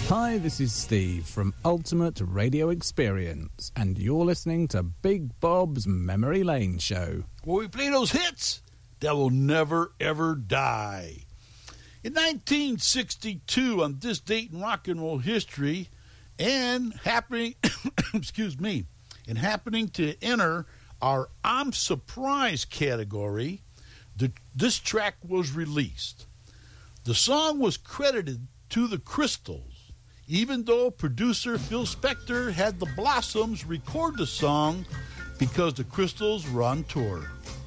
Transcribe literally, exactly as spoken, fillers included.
Hi, this is Steve from Ultimate Radio Experience, and you're listening to Big Bob's Memory Lane Show, where we play those hits that will never, ever die. In nineteen sixty-two, on this date in rock and roll history, and happening, excuse me, and happening to enter our I'm Surprised category, the, this track was released. The song was credited to the Crystals, even though producer Phil Spector had the Blossoms record the song because the Crystals were on tour.